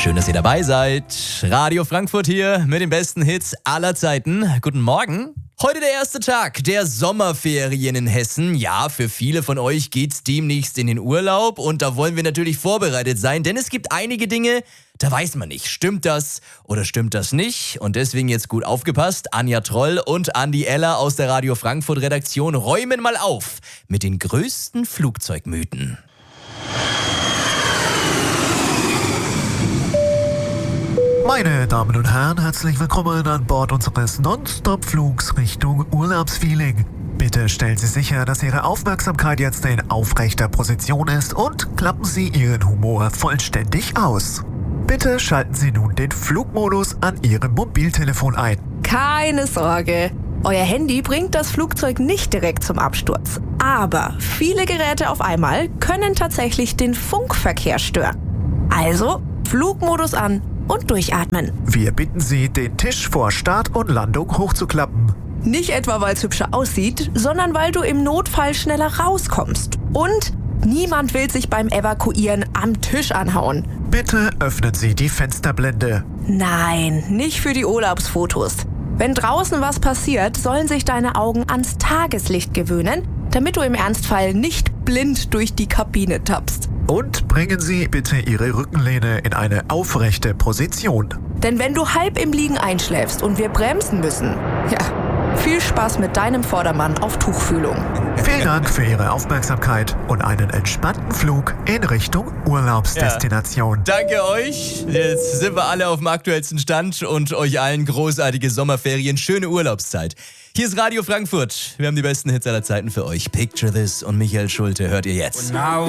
Schön, dass ihr dabei seid. Radio Frankfurt hier mit den besten Hits aller Zeiten. Guten Morgen. Heute der erste Tag der Sommerferien in Hessen. Ja, für viele von euch geht's demnächst in den Urlaub und da wollen wir natürlich vorbereitet sein, denn es gibt einige Dinge, da weiß man nicht, stimmt das oder stimmt das nicht? Und deswegen jetzt gut aufgepasst, Anja Troll und Andi Eller aus der Radio Frankfurt Redaktion räumen mal auf mit den größten Flugzeugmythen. Meine Damen und Herren, herzlich willkommen an Bord unseres Non-Stop-Flugs Richtung Urlaubsfeeling. Bitte stellen Sie sicher, dass Ihre Aufmerksamkeit jetzt in aufrechter Position ist und klappen Sie Ihren Humor vollständig aus. Bitte schalten Sie nun den Flugmodus an Ihrem Mobiltelefon ein. Keine Sorge, euer Handy bringt das Flugzeug nicht direkt zum Absturz. Aber viele Geräte auf einmal können tatsächlich den Funkverkehr stören. Also Flugmodus an und durchatmen. Wir bitten Sie, den Tisch vor Start und Landung hochzuklappen. Nicht etwa, weil es hübscher aussieht, sondern weil du im Notfall schneller rauskommst. Und niemand will sich beim Evakuieren am Tisch anhauen. Bitte öffnen Sie die Fensterblende. Nein, nicht für die Urlaubsfotos. Wenn draußen was passiert, sollen sich deine Augen ans Tageslicht gewöhnen, damit du im Ernstfall nicht blind durch die Kabine tappst. Und bringen Sie bitte Ihre Rückenlehne in eine aufrechte Position. Denn wenn du halb im Liegen einschläfst und wir bremsen müssen, ja, viel Spaß mit deinem Vordermann auf Tuchfühlung. Vielen Dank für Ihre Aufmerksamkeit und einen entspannten Flug in Richtung Urlaubsdestination. Danke euch. Jetzt sind wir alle auf dem aktuellsten Stand und euch allen großartige Sommerferien, schöne Urlaubszeit. Hier ist Radio Frankfurt. Wir haben die besten Hits aller Zeiten für euch. Picture This und Michael Schulte hört ihr jetzt.